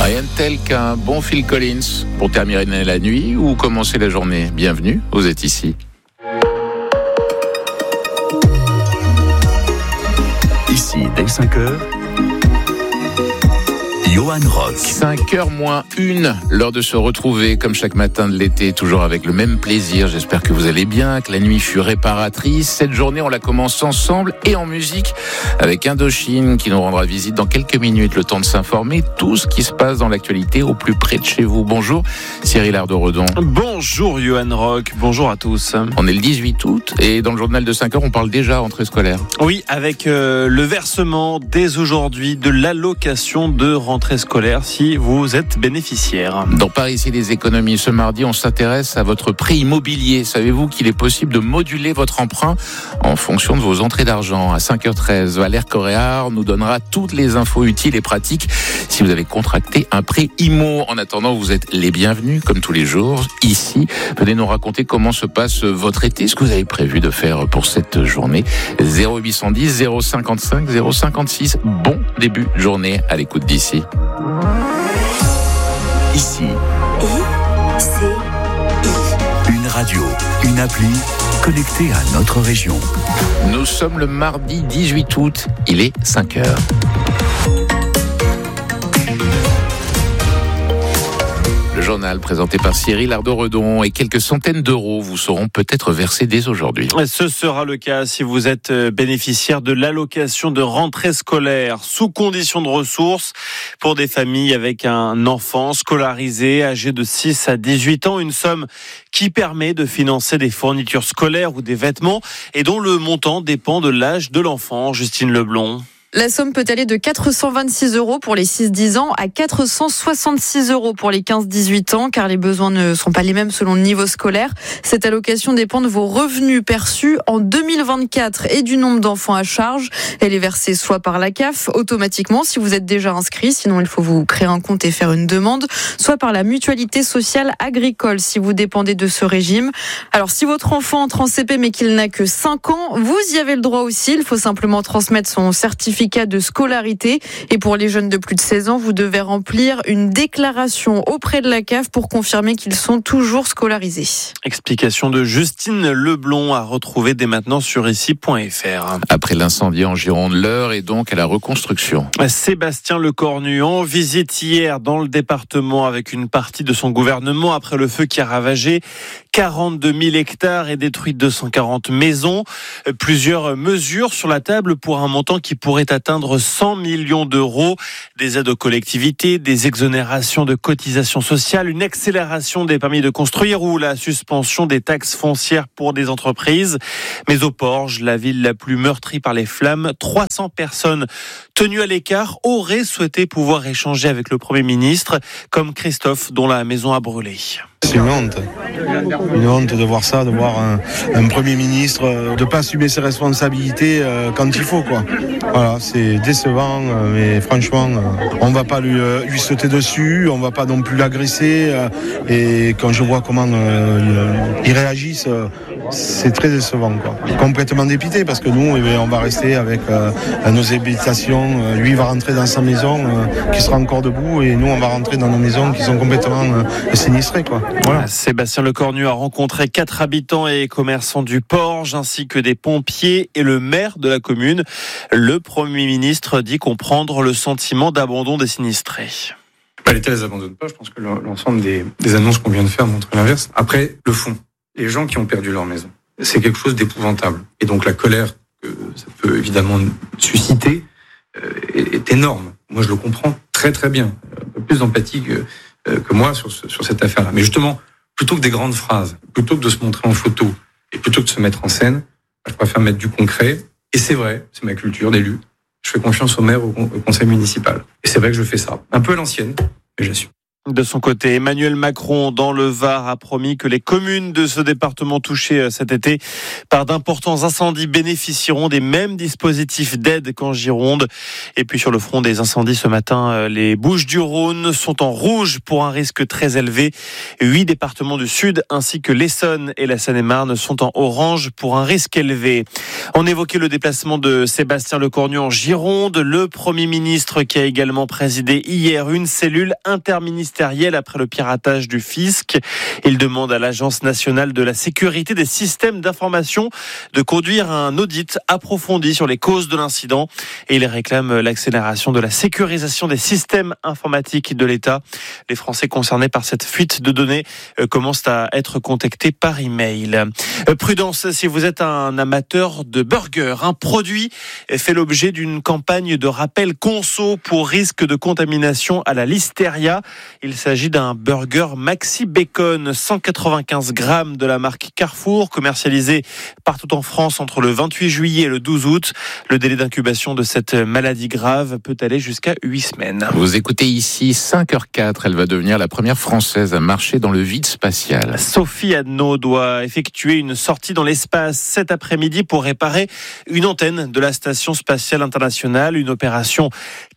Rien de tel qu'un bon Phil Collins pour terminer la nuit ou commencer la journée. Bienvenue, vous êtes ici. Ici, dès 5h, Johan Rock. 5h moins 1, l'heure de se retrouver comme chaque matin de l'été, toujours avec le même plaisir. J'espère que vous allez bien, que la nuit fut réparatrice. Cette journée, on la commence ensemble et en musique avec Indochine qui nous rendra visite dans quelques minutes. Le temps de s'informer, tout ce qui se passe dans l'actualité au plus près de chez vous. Bonjour Cyril Ardo-Redon. Bonjour Johan Rock, bonjour à tous. On est le 18 août et dans le journal de 5h, on parle déjà rentrée scolaire. Oui, avec le versement dès aujourd'hui de l'allocation de rentrée scolaire si vous êtes bénéficiaire. Dans Paris, ici les économies, ce mardi, on s'intéresse à votre prêt immobilier. Savez-vous qu'il est possible de moduler votre emprunt en fonction de vos entrées d'argent? À 5h13, Valère Coréard nous donnera toutes les infos utiles et pratiques si vous avez contracté un prêt IMO. En attendant, vous êtes les bienvenus, comme tous les jours, ici. Venez nous raconter comment se passe votre été, ce que vous avez prévu de faire pour cette journée. 0810 055 056. Bon début de journée à l'écoute d'ici. Ici, une radio, une appli connectée à notre région. Nous sommes le mardi 18 août, il est 5h. Le journal présenté par Cyril Ardo-Redon et quelques centaines d'euros vous seront peut-être versés dès aujourd'hui. Ce sera le cas si vous êtes bénéficiaire de l'allocation de rentrée scolaire sous condition de ressources pour des familles avec un enfant scolarisé âgé de 6 à 18 ans. Une somme qui permet de financer des fournitures scolaires ou des vêtements et dont le montant dépend de l'âge de l'enfant. Justine Leblond. La somme peut aller de 426 € pour les 6-10 ans à 466 € pour les 15-18 ans, car les besoins ne sont pas les mêmes selon le niveau scolaire. Cette allocation dépend de vos revenus perçus en 2024 et du nombre d'enfants à charge. Elle est versée soit par la CAF automatiquement si vous êtes déjà inscrit, sinon il faut vous créer un compte et faire une demande, soit par la mutualité sociale agricole si vous dépendez de ce régime. Alors si votre enfant entre en CP mais qu'il n'a que 5 ans, vous y avez le droit aussi. Il faut simplement transmettre son certificat de scolarité. Et pour les jeunes de plus de 16 ans, vous devez remplir une déclaration auprès de la CAF pour confirmer qu'ils sont toujours scolarisés. Explication de Justine Leblond à retrouver dès maintenant sur ici.fr. Après l'incendie en Gironde, l'heure est donc à la reconstruction. Sébastien Lecornu en visite hier dans le département avec une partie de son gouvernement après le feu qui a ravagé 42 000 hectares et détruit 240 maisons. Plusieurs mesures sur la table pour un montant qui pourrait atteindre 100 millions d'euros. Des aides aux collectivités, des exonérations de cotisations sociales, une accélération des permis de construire ou la suspension des taxes foncières pour des entreprises. Mais au Porge, la ville la plus meurtrie par les flammes, 300 personnes tenues à l'écart auraient souhaité pouvoir échanger avec le Premier ministre, comme Christophe dont la maison a brûlé. C'est une honte de voir ça, de voir un Premier ministre de pas assumer ses responsabilités quand il faut, quoi. Voilà, c'est décevant, mais franchement, on va pas lui sauter dessus, on va pas non plus l'agresser. Et quand je vois comment ils réagissent, c'est très décevant, quoi. Complètement dépité parce que nous, on va rester avec nos habitations. Lui, il va rentrer dans sa maison qui sera encore debout, et nous, on va rentrer dans nos maisons qui sont complètement sinistrées, quoi. Voilà. Sébastien Lecornu a rencontré 4 habitants et commerçants du Porge, ainsi que des pompiers et le maire de la commune. Le Premier ministre dit comprendre le sentiment d'abandon des sinistrés. L'État ne les abandonne pas. Je pense que l'ensemble des annonces qu'on vient de faire montrent l'inverse. Après, le fond, les gens qui ont perdu leur maison, c'est quelque chose d'épouvantable. Et donc la colère que ça peut évidemment susciter est énorme. Moi, je le comprends très très bien. Un peu plus d'empathie que moi sur cette affaire-là. Mais justement, plutôt que des grandes phrases, plutôt que de se montrer en photo et plutôt que de se mettre en scène, je préfère mettre du concret. Et c'est vrai, c'est ma culture d'élu. Je fais confiance au maire, au conseil municipal. Et c'est vrai que je fais ça. Un peu à l'ancienne, mais j'assume. De son côté, Emmanuel Macron, dans le Var, a promis que les communes de ce département touchées cet été par d'importants incendies bénéficieront des mêmes dispositifs d'aide qu'en Gironde. Et puis sur le front des incendies ce matin, les Bouches-du-Rhône sont en rouge pour un risque très élevé. 8 départements du Sud ainsi que l'Essonne et la Seine-et-Marne sont en orange pour un risque élevé. On évoquait le déplacement de Sébastien Lecornu en Gironde, le Premier ministre qui a également présidé hier une cellule interministérielle après le piratage du fisc. Il demande à l'Agence nationale de la sécurité des systèmes d'information de conduire un audit approfondi sur les causes de l'incident et il réclame l'accélération de la sécurisation des systèmes informatiques de l'État. Les Français concernés par cette fuite de données commencent à être contactés par email. Prudence si vous êtes un amateur de burgers. Un produit fait l'objet d'une campagne de rappel conso pour risque de contamination à la listeria. Il s'agit d'un burger Maxi Bacon, 195 grammes de la marque Carrefour, commercialisé partout en France entre le 28 juillet et le 12 août. Le délai d'incubation de cette maladie grave peut aller jusqu'à 8 semaines. Vous écoutez ici 5h04, elle va devenir la première Française à marcher dans le vide spatial. Sophie Adno doit effectuer une sortie dans l'espace cet après-midi pour réparer une antenne de la Station spatiale internationale, une opération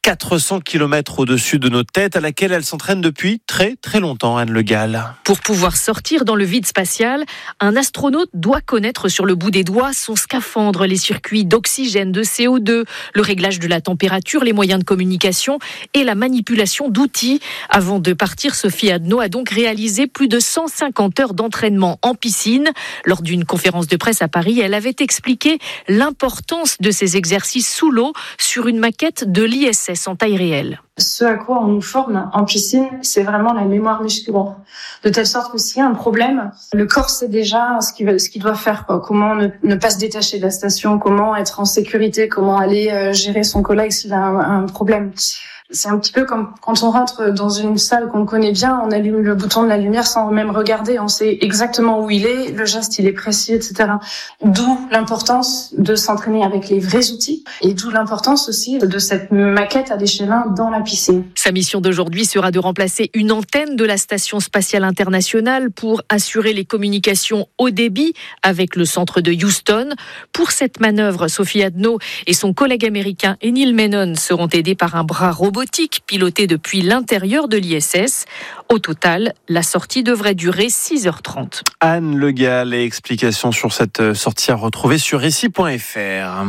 400 km au-dessus de nos têtes à laquelle elle s'entraîne depuis très très longtemps, Anne Le Gall. Pour pouvoir sortir dans le vide spatial, un astronaute doit connaître sur le bout des doigts son scaphandre, les circuits d'oxygène, de CO2, le réglage de la température, les moyens de communication et la manipulation d'outils. Avant de partir, Sophie Adno a donc réalisé plus de 150 heures d'entraînement en piscine. Lors d'une conférence de presse à Paris, elle avait expliqué l'importance de ces exercices sous l'eau sur une maquette de l'ISS en taille réelle. Ce à quoi on nous forme en piscine, c'est vraiment la mémoire musculaire. De telle sorte que s'il y a un problème, le corps sait déjà ce qu'il doit faire, quoi. Comment ne pas se détacher de la station, comment être en sécurité, comment aller gérer son collègue s'il a un problème. C'est un petit peu comme quand on rentre dans une salle qu'on connaît bien, on allume le bouton de la lumière sans même regarder, on sait exactement où il est, le geste il est précis, etc. D'où l'importance de s'entraîner avec les vrais outils et d'où l'importance aussi de cette maquette à l'échelle 1 dans la piscine. Sa mission d'aujourd'hui sera de remplacer une antenne de la Station spatiale internationale pour assurer les communications haut débit avec le centre de Houston. Pour cette manœuvre, Sophie Adno et son collègue américain Neil Menon seront aidés par un bras robotique piloté depuis l'intérieur de l'ISS. Au total, la sortie devrait durer 6h30. Anne Le Gall, et explications sur cette sortie à retrouver sur ici.fr.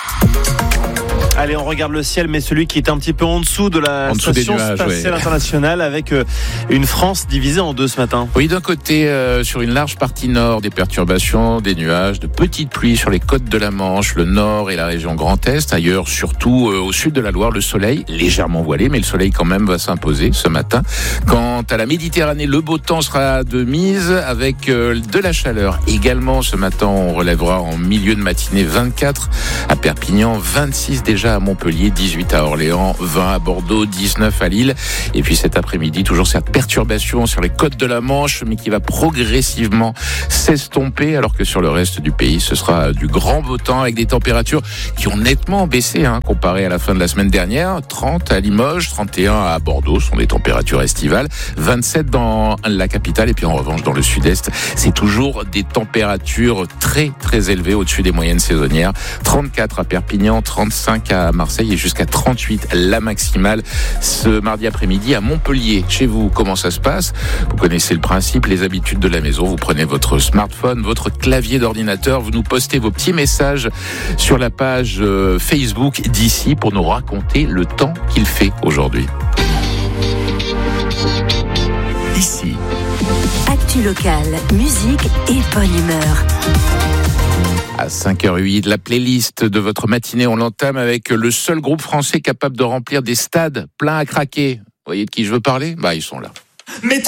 Allez, on regarde le ciel, mais celui qui est un petit peu en dessous de la Station spatiale internationale, avec une France divisée en deux ce matin. Oui, d'un côté, sur une large partie nord, des perturbations, des nuages, de petites pluies sur les côtes de la Manche, le nord et la région Grand Est. Ailleurs, surtout au sud de la Loire, le soleil légèrement voilé, mais le soleil quand même va s'imposer ce matin. Quant à la Méditerranée, le beau temps sera de mise avec de la chaleur. Également, ce matin, on relèvera en milieu de matinée 24 à Perpignan, 26 déjà à Montpellier, 18 à Orléans, 20 à Bordeaux, 19 à Lille. Et puis cet après-midi, toujours cette perturbation sur les côtes de la Manche, mais qui va progressivement s'estomper, alors que sur le reste du pays, ce sera du grand beau temps avec des températures qui ont nettement baissé, comparé à la fin de la semaine dernière. 30 à Limoges, 31 à Bordeaux, sont des températures estivales, 27 dans la capitale, et puis en revanche dans le sud-est, c'est toujours des températures très très élevées au-dessus des moyennes saisonnières. 34 à Perpignan, 35 à Marseille et jusqu'à 38 la maximale ce mardi après-midi à Montpellier. Chez vous, comment ça se passe? Vous connaissez le principe, les habitudes de la maison. Vous prenez votre smartphone, votre clavier d'ordinateur, vous nous postez vos petits messages sur la page Facebook d'ici pour nous raconter le temps qu'il fait aujourd'hui. Ici. Actu locale, musique et bonne humeur. À 5h08, la playlist de votre matinée, on l'entame avec le seul groupe français capable de remplir des stades pleins à craquer. Vous voyez de qui je veux parler? Ils sont là.